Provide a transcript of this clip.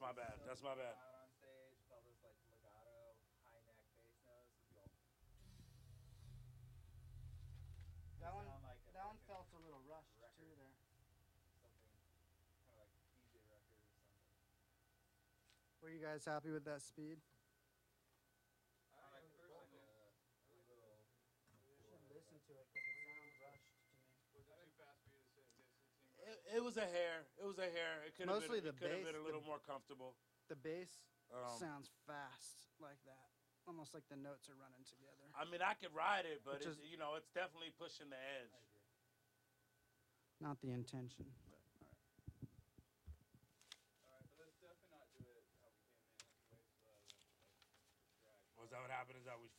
my bad. So That's my bad. out on stage, all those like legato, high neck bass notes would be all. That one, Sound like a that one freaking felt a little rushed record. too there. Something kind of like DJ record or something. Were you guys happy with that speed? I like the first like a little. I should listen to it because it sounds rushed to me. Was it too fast for you to sit? It was a hair. It was a hair. It could have Mostly been. the It could have bass, been a little more comfortable. The bass Um, sounds fast like that, almost like the notes are running together. I mean, I could ride it, but Which it's, is- you know, it's definitely pushing the edge. Not the intention. But, all right. Alright, but let's definitely not do it how we came in. Have to wait till the drag. Was that what happened? Is that we